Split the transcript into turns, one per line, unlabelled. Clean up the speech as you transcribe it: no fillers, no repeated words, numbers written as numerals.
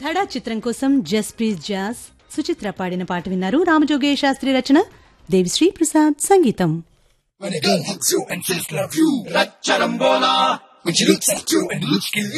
ధడా చిత్రం కోసం జస్ప్రీత్ జాస్ సుచిత్ర పాడిన పాట విన్నారు. రామజోగయ్య శాస్త్రి రచన, దేవిశ్రీ ప్రసాద్ సంగీతం.
When a girl hugs you and says love you, like Charambola. When she looks at you and looks at you.